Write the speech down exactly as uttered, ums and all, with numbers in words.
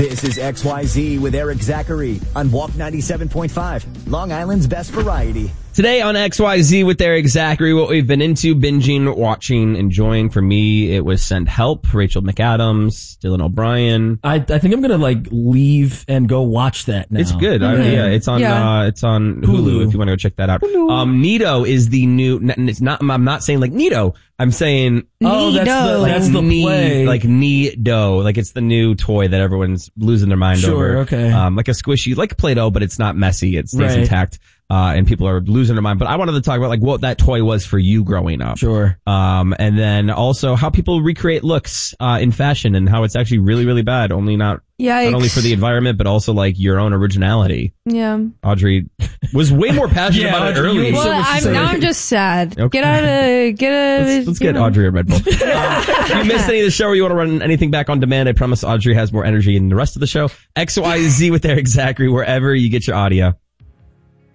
This is X Y Z with Eric Zachary on Walk ninety-seven point five, Long Island's best variety. Today on X Y Z with Eric Zachary, what we've been into, binging, watching, enjoying. For me, it was Send Help, Rachel McAdams, Dylan O'Brien. I, I think I'm gonna like leave and go watch that now. It's good. Mm-hmm. I, yeah, it's on yeah. uh, it's on Hulu, Hulu if you want to go check that out. Hulu. Um, Nito is the new. n- It's not. I'm not saying like Nito. I'm saying Oh, that's the, like that's the knee, play. like Nido. Like it's the new toy that everyone's losing their mind Sure, over. okay. Um, like a squishy, like Play-Doh, but it's not messy. It stays Right. intact. Uh, and people are losing their mind. But I wanted to talk about like what that toy was for you growing up. Sure. Um, and then also how people recreate looks, uh, in fashion and how it's actually really, really bad. Only not, Yikes. not only for the environment, but also like your own originality. Yeah. Audrey was way more passionate Yeah, about it Audrey, early. you- Well, so much to I'm, say. now I'm just sad. Okay. Get out of, get out of, Let's, let's you get know. Audrey a Red Bull. Uh, if you missed any of the show or you want to run anything back on demand, I promise Audrey has more energy than the rest of the show. X Y Z with Eric Zachary, wherever you get your audio.